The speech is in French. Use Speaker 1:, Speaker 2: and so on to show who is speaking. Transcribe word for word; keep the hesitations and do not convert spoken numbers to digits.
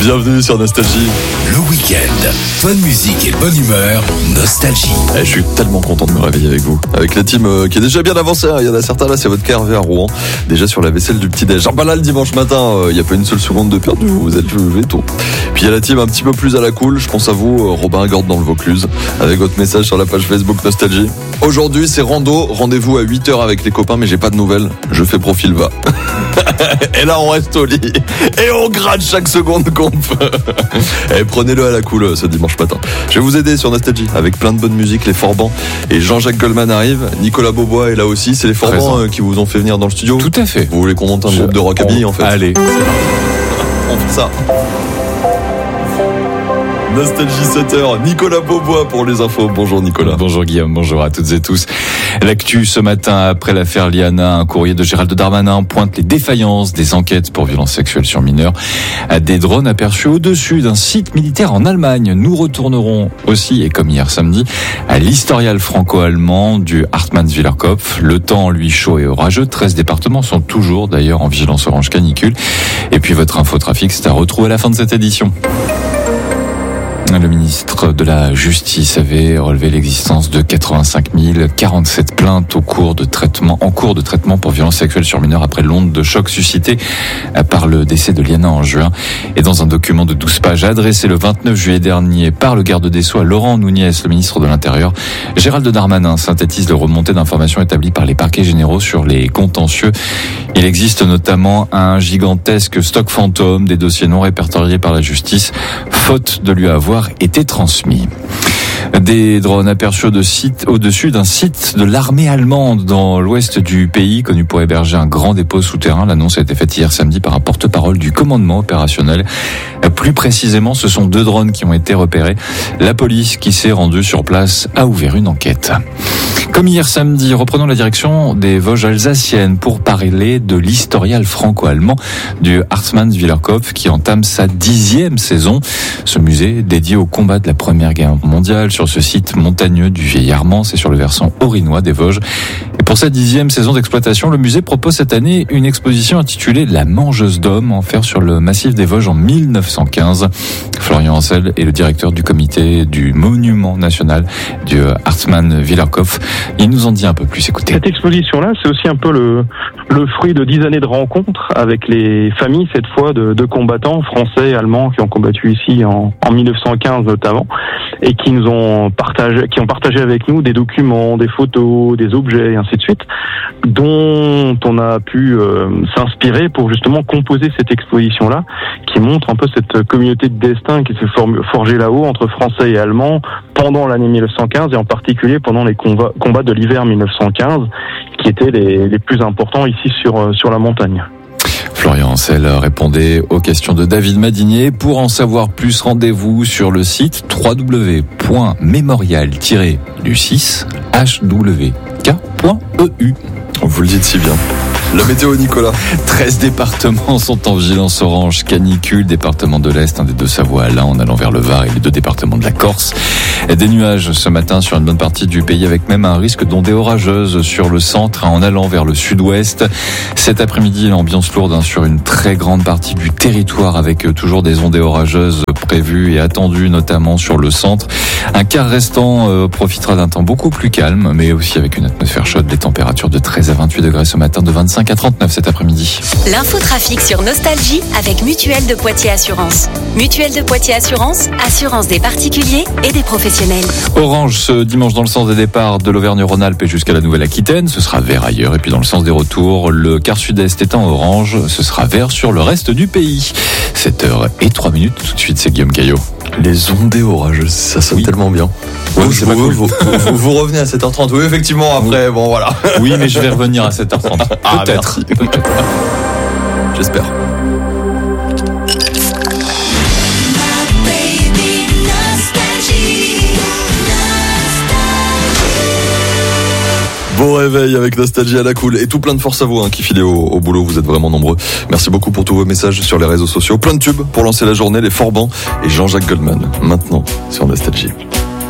Speaker 1: Bienvenue sur Nostalgie.
Speaker 2: Le week-end, bonne musique et bonne humeur, Nostalgie.
Speaker 1: Eh, je suis tellement content de me réveiller avec vous. Avec la team euh, qui est déjà bien avancée. Hein. Il y en a certains là, c'est votre cas Hervé à Rouen. Déjà sur la vaisselle du petit-déj. Genre, bah là, le dimanche matin, il euh, n'y a pas une seule seconde de perdu. Vous êtes levé tôt. Puis il y a la team un petit peu plus à la cool. Je pense à vous, euh, Robin Gordes dans le Vaucluse. Avec votre message sur la page Facebook Nostalgie. Aujourd'hui, c'est rando. Rendez-vous à huit heures avec les copains, mais j'ai pas de nouvelles. Je fais profil bas. Et là, on reste au lit. Et on gratte chaque seconde qu'on peut. Et prenez-le à la cool ce dimanche matin. Je vais vous aider sur Nostalgie avec plein de bonne musique. Les Forbans et Jean-Jacques Goldman arrivent. Nicolas Beaubois est là aussi. C'est les Forbans euh, qui vous ont fait venir dans le studio.
Speaker 3: Tout à fait.
Speaker 1: Vous voulez qu'on monte un Je... groupe de rockabilly en fait?
Speaker 3: Allez.
Speaker 1: On fait ça. Nostalgie sept heures, Nicolas Beaubois pour les infos. Bonjour Nicolas.
Speaker 3: Bonjour Guillaume, bonjour à toutes et tous. L'actu ce matin après l'affaire Liana, un courrier de Gérald Darmanin pointe les défaillances des enquêtes pour violences sexuelles sur mineurs. Des drones aperçus au-dessus d'un site militaire en Allemagne. Nous retournerons aussi, et comme hier samedi, à l'historial franco-allemand du Hartmannswiller Kopf. Le temps, lui, chaud et orageux. treize départements sont toujours d'ailleurs en vigilance orange canicule. Et puis votre infotrafic, c'est à retrouver à la fin de cette édition. Le ministre de la Justice avait relevé l'existence de quatre-vingt-cinq mille quarante-sept plaintes au cours de traitement, en cours de traitement pour violences sexuelles sur mineurs après l'onde de choc suscitée par le décès de Liana en juin. Et dans un document de douze pages adressé le vingt-neuf juillet dernier par le garde des Sceaux à Laurent Nunez, le ministre de l'Intérieur, Gérald Darmanin synthétise le remonté d'informations établies par les parquets généraux sur les contentieux. Il existe notamment un gigantesque stock fantôme des dossiers non répertoriés par la justice, faute de lui avoir été transmis. Des drones aperçus de site, au-dessus d'un site de l'armée allemande dans l'ouest du pays, connu pour héberger un grand dépôt souterrain. L'annonce a été faite hier samedi par un porte-parole du commandement opérationnel. Plus précisément, ce sont deux drones qui ont été repérés. La police qui s'est rendue sur place a ouvert une enquête. Comme hier samedi, reprenons la direction des Vosges alsaciennes pour parler de l'historial franco-allemand du Hartmannswiller Kopf qui entame sa dixième saison. Ce musée dédié au combat de la Première Guerre mondiale sur ce site montagneux du Vieil-Armand, c'est sur le versant orinois des Vosges. Et pour sa dixième saison d'exploitation, le musée propose cette année une exposition intitulée La Mangeuse d'Hommes, en fer sur le massif des Vosges en mille neuf cent quinze. Florian Ancel est le directeur du comité du monument national du Hartmannswiller Kopf. Il nous en dit un peu plus, écoutez.
Speaker 4: Cette exposition-là, c'est aussi un peu le, le fruit de dix années de rencontres avec les familles, cette fois, de, de combattants français et allemands qui ont combattu ici en, en mille neuf cent quinze notamment, et qui nous ont partagé, qui ont partagé avec nous des documents, des photos, des objets, et ainsi de suite, dont on a pu euh, s'inspirer pour justement composer cette exposition-là, qui montre un peu cette communauté de destin qui s'est forgée là-haut entre Français et Allemands pendant l'année mille neuf cent quinze, et en particulier pendant les combats, combats de l'hiver mille neuf cent quinze, qui étaient les, les plus importants ici sur, sur la montagne.
Speaker 3: Florian Ancel répondait aux questions de David Madinier. Pour en savoir plus, rendez-vous sur le site w w w point mémorial tiret du six h w k point e u.
Speaker 1: Vous le dites si bien. La météo, Nicolas.
Speaker 3: treize départements sont en vigilance orange canicule. Département de l'Est, un des deux Savoie à l'Ain en allant vers le Var, et les deux départements de la Corse. Des nuages ce matin sur une bonne partie du pays, avec même un risque d'ondées orageuses sur le centre en allant vers le sud-ouest. Cet après-midi, l'ambiance lourde sur une très grande partie du territoire, avec toujours des ondées orageuses prévues et attendues, notamment sur le centre. Un quart restant euh, profitera d'un temps beaucoup plus calme, mais aussi avec une atmosphère chaude. Les températures de treize à vingt-huit degrés ce matin, de vingt-cinq à trente-neuf cet après-midi.
Speaker 5: L'infotrafic sur Nostalgie avec Mutuelle de Poitiers Assurance. Mutuelle de Poitiers Assurance, assurance des particuliers et des professionnels.
Speaker 3: Orange ce dimanche dans le sens des départs de l'Auvergne-Rhône-Alpes et jusqu'à la Nouvelle-Aquitaine. Ce sera vert ailleurs. Et puis dans le sens des retours, le quart sud-est étant orange, ce sera vert sur le reste du pays. sept heures et trois minutes. Tout de suite, c'est Guillaume Caillot.
Speaker 1: Les ondées orageuses, ça sonne oui. tellement bien.
Speaker 3: Oui, oh, c'est vous, pas cool.
Speaker 1: vous, vous, vous revenez à sept heures trente. Oui, effectivement, après, oui. bon, voilà.
Speaker 3: Oui, mais je vais revenir à sept heures trente.
Speaker 1: Ah, peut-être. Peut-être. J'espère. Bon réveil avec Nostalgie à la cool et tout plein de force à vous hein, qui filez au, au boulot, vous êtes vraiment nombreux. Merci beaucoup pour tous vos messages sur les réseaux sociaux. Plein de tubes pour lancer la journée, les Forbans et Jean-Jacques Goldman. Maintenant sur Nostalgie.